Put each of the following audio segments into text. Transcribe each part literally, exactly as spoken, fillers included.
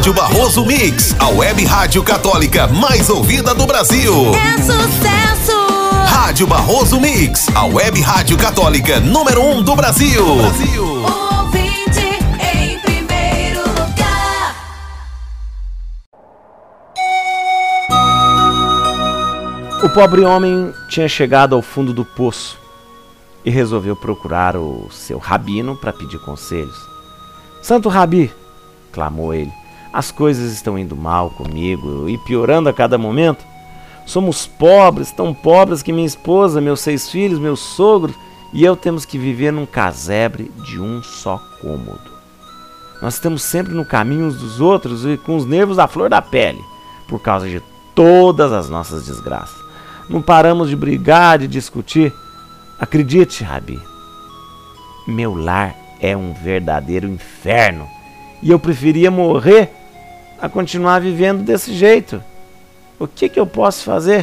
Rádio Barroso Mix, a web rádio católica mais ouvida do Brasil. É sucesso! Rádio Barroso Mix, a web rádio católica número um do Brasil. Brasil. Ouvinte em primeiro lugar. O pobre homem tinha chegado ao fundo do poço e resolveu procurar o seu rabino para pedir conselhos. Santo Rabi, clamou ele, as coisas estão indo mal comigo e piorando a cada momento. Somos pobres, tão pobres que minha esposa, meus seis filhos, meus sogros e eu temos que viver num casebre de um só cômodo. Nós estamos sempre no caminho uns dos outros e com os nervos à flor da pele, por causa de todas as nossas desgraças. Não paramos de brigar, de discutir. Acredite, Rabi, meu lar é um verdadeiro inferno e eu preferia morrer a continuar vivendo desse jeito. O que que eu posso fazer?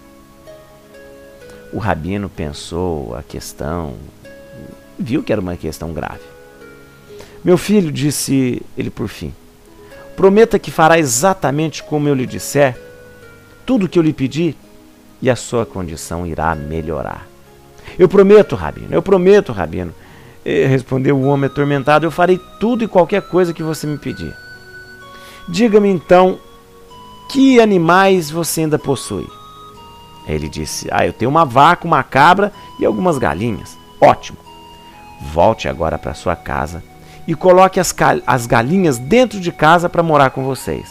O rabino pensou a questão, viu que era uma questão grave. Meu filho, disse ele por fim, prometa que fará exatamente como eu lhe disser, tudo que eu lhe pedir, e a sua condição irá melhorar. Eu prometo, rabino, eu prometo, rabino, respondeu o homem atormentado, eu farei tudo e qualquer coisa que você me pedir. Diga-me então, que animais você ainda possui? Ele disse, ah, eu tenho uma vaca, uma cabra e algumas galinhas. Ótimo. Volte agora para sua casa e coloque as, as galinhas dentro de casa para morar com vocês.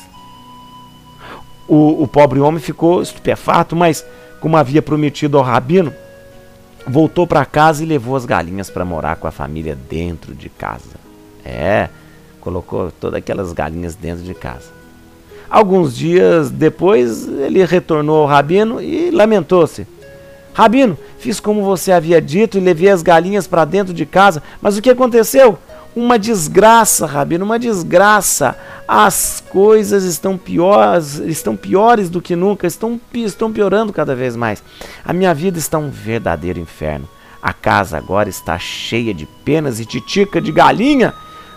O, o pobre homem ficou estupefato, mas como havia prometido ao rabino, voltou para casa e levou as galinhas para morar com a família dentro de casa. É, colocou todas aquelas galinhas dentro de casa. Alguns dias depois, ele retornou ao rabino e lamentou-se. Rabino, fiz como você havia dito e levei as galinhas para dentro de casa, mas o que aconteceu? Uma desgraça, rabino, uma desgraça. As coisas estão piores, estão piores do que nunca, estão, estão piorando cada vez mais. A minha vida está um verdadeiro inferno. A casa agora está cheia de penas e titica de galinha.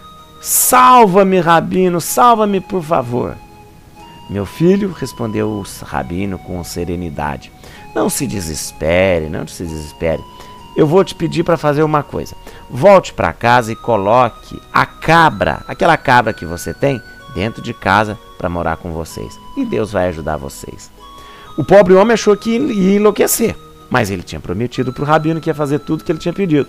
Salva-me, rabino, salva-me, por favor. Meu filho, respondeu o rabino com serenidade, não se desespere, não se desespere. Eu vou te pedir para fazer uma coisa. Volte para casa e coloque a cabra, aquela cabra que você tem, dentro de casa para morar com vocês. E Deus vai ajudar vocês. O pobre homem achou que ia enlouquecer, mas ele tinha prometido para o rabino que ia fazer tudo que ele tinha pedido.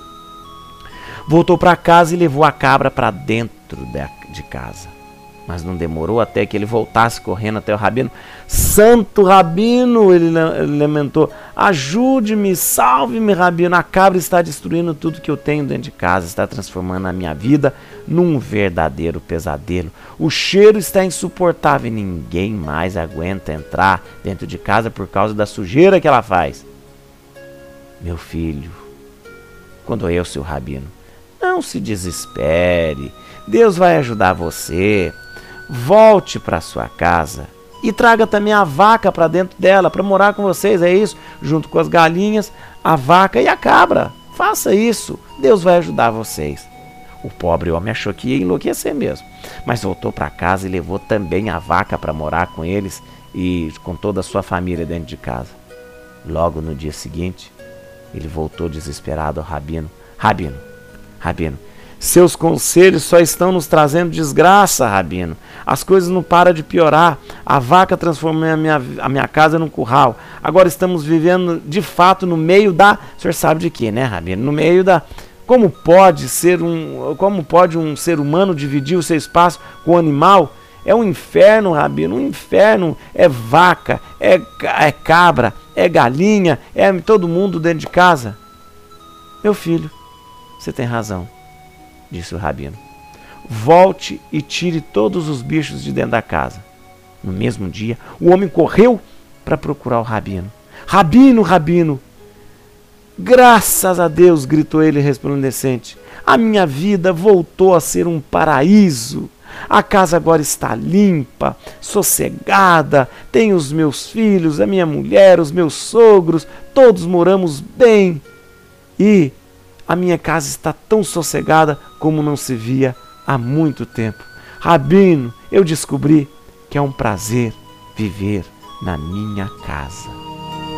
Voltou para casa e levou a cabra para dentro de casa. Mas não demorou até que ele voltasse correndo até o rabino. Santo rabino, ele lamentou, ajude-me, salve-me, rabino. A cabra está destruindo tudo que eu tenho dentro de casa, está transformando a minha vida num verdadeiro pesadelo. O cheiro está insuportável e ninguém mais aguenta entrar dentro de casa por causa da sujeira que ela faz. Meu filho, condoeu seu rabino, não se desespere, Deus vai ajudar você. Volte para sua casa e traga também a vaca para dentro dela, para morar com vocês, é isso? Junto com as galinhas, a vaca e a cabra. Faça isso, Deus vai ajudar vocês. O pobre homem achou que ia enlouquecer mesmo, mas voltou para casa e levou também a vaca para morar com eles e com toda a sua família dentro de casa. Logo no dia seguinte, ele voltou desesperado ao rabino. Rabino, rabino, seus conselhos só estão nos trazendo desgraça, rabino. As coisas não param de piorar. A vaca transformou a minha, a minha casa num curral. Agora estamos vivendo, de fato, no meio da... O senhor sabe de quê, né, rabino? No meio da... Como pode ser um... Como pode um ser humano dividir o seu espaço com um animal? É um inferno, rabino, um inferno. É vaca, é, é cabra, é galinha, é todo mundo dentro de casa. Meu filho, você tem razão, disse o rabino. Volte e tire todos os bichos de dentro da casa. No mesmo dia, o homem correu para procurar o rabino. Rabino, rabino! Graças a Deus, gritou ele resplandecente. A minha vida voltou a ser um paraíso. A casa agora está limpa, sossegada. Tenho os meus filhos, a minha mulher, os meus sogros. Todos moramos bem. E a minha casa está tão sossegada como não se via há muito tempo. Rabino, eu descobri que é um prazer viver na minha casa.